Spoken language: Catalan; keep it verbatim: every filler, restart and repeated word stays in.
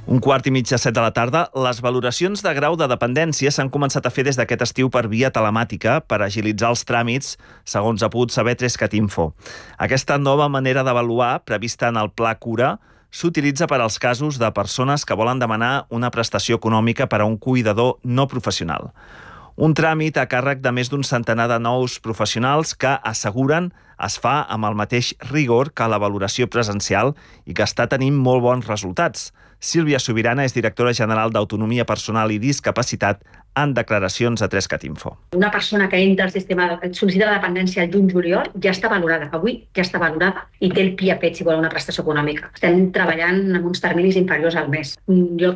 Un quart i mig de set de la tarda, les valoracions de grau de dependència s'han començat a fer des d'aquest estiu per via telemàtica per agilitzar els tràmits, segons ha pogut saber Trescat Info. Aquesta nova manera d'avaluar, prevista en el Pla Cura, s'utilitza per als casos de persones que volen demanar una prestació econòmica per a un cuidador no professional. Un tràmit a càrrec de més d'un centenar de nous professionals que asseguren es fa amb el mateix rigor que la valoració presencial i que està tenint molt bons resultats. Sílvia Subirana és directora general d'Autonomia Personal i Discapacitat en declaracions a Trescat Info. Una persona que entra al sistema de sol·licita la dependència el juny-juliol ja està valorada. Avui ja està valorada i té el P I A P si vol una prestació econòmica. Estem treballant amb uns terminis inferiors al mes. Jo